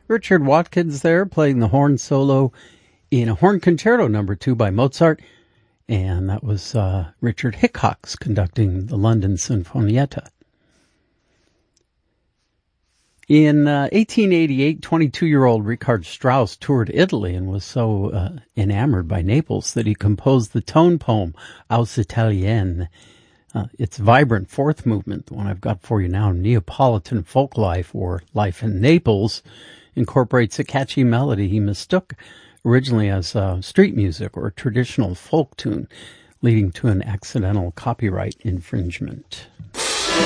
Richard Watkins there playing the horn solo in a horn concerto number 2 by Mozart. And that was Richard Hickox conducting the London Sinfonietta. In 1888, 22-year-old Richard Strauss toured Italy and was so enamored by Naples that he composed the tone poem Aus Italienne. Its vibrant fourth movement, the one I've got for you now, Neapolitan Folk Life, or Life in Naples, incorporates a catchy melody he mistook originally as street music or a traditional folk tune, leading to an accidental copyright infringement.